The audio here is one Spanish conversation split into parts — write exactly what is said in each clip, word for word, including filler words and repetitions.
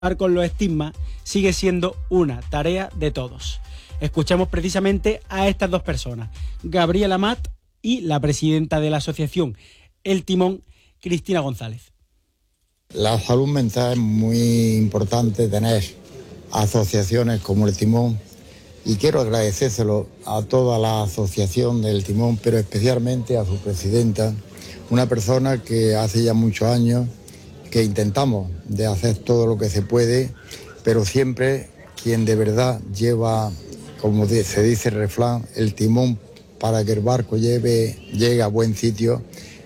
con los estigmas sigue siendo una tarea de todos. Escuchamos precisamente a estas dos personas, Gabriel Amat y la presidenta de la asociación El Timón, Cristina González. La salud mental es muy importante, tener asociaciones como El Timón, y quiero agradecérselo a toda la asociación del Timón, pero especialmente a su presidenta, una persona que hace ya muchos años que intentamos de hacer todo lo que se puede, pero siempre quien de verdad lleva, como se dice el refrán, el timón para que el barco lleve, llegue a buen sitio,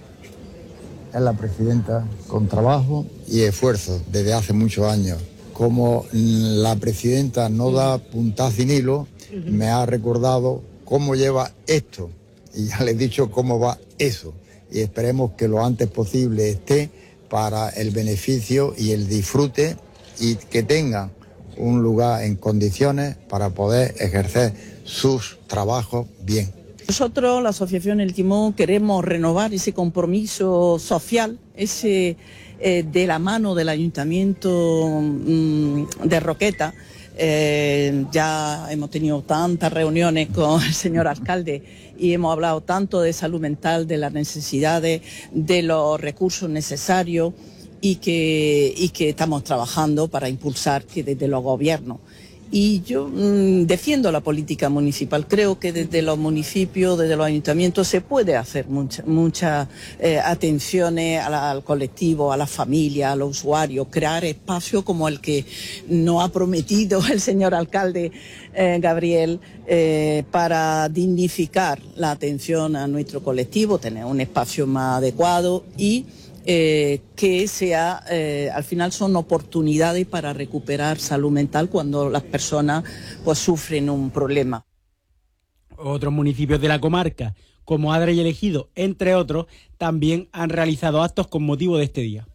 es la presidenta, con trabajo y esfuerzo desde hace muchos años. Como la presidenta no da puntada sin hilo, me ha recordado cómo lleva esto, y ya le he dicho cómo va eso, y esperemos que lo antes posible esté para el beneficio y el disfrute, y que tengan un lugar en condiciones para poder ejercer sus trabajos bien. Nosotros, la Asociación El Timón, queremos renovar ese compromiso social, ese eh, de la mano del Ayuntamiento mmm, de Roqueta. Eh, ya hemos tenido tantas reuniones con el señor alcalde y hemos hablado tanto de salud mental, de las necesidades, de los recursos necesarios y que, y que estamos trabajando para impulsar que desde los gobiernos. Y yo mmm, defiendo la política municipal. Creo que desde los municipios, desde los ayuntamientos, se puede hacer muchas mucha, eh, atenciones al, al colectivo, a la familia, a los usuarios, crear espacios como el que nos ha prometido el señor alcalde eh, Gabriel eh, para dignificar la atención a nuestro colectivo, tener un espacio más adecuado y Eh, que sea, eh, al final son oportunidades para recuperar salud mental cuando las personas pues sufren un problema. Otros municipios de la comarca, como Adra y El Ejido, entre otros, también han realizado actos con motivo de este día.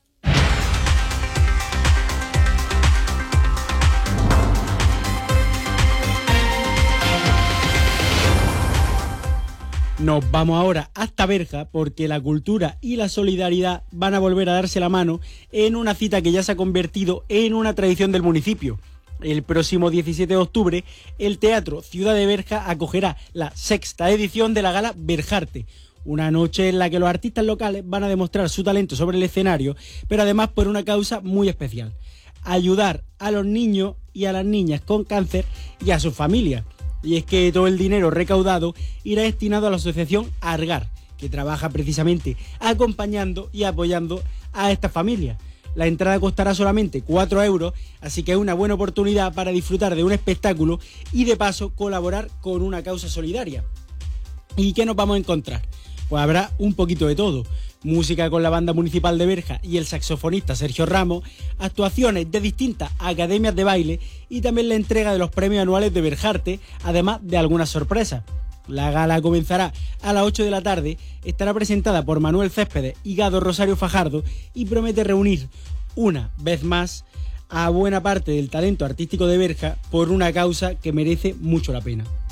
Nos vamos ahora hasta Berja porque la cultura y la solidaridad van a volver a darse la mano en una cita que ya se ha convertido en una tradición del municipio. El próximo diecisiete de octubre, el Teatro Ciudad de Berja acogerá la sexta edición de la gala Berjarte, una noche en la que los artistas locales van a demostrar su talento sobre el escenario, pero además por una causa muy especial: ayudar a los niños y a las niñas con cáncer y a sus familias. Y es que todo el dinero recaudado irá destinado a la asociación Argar, que trabaja precisamente acompañando y apoyando a estas familias. La entrada costará solamente cuatro euros, así que es una buena oportunidad para disfrutar de un espectáculo y de paso colaborar con una causa solidaria. ¿Y qué nos vamos a encontrar? Pues habrá un poquito de todo: música con la banda municipal de Berja y el saxofonista Sergio Ramos, actuaciones de distintas academias de baile y también la entrega de los premios anuales de Berjarte, además de algunas sorpresas. La gala comenzará a las ocho de la tarde, estará presentada por Manuel Céspedes y Gado Rosario Fajardo y promete reunir una vez más a buena parte del talento artístico de Berja por una causa que merece mucho la pena.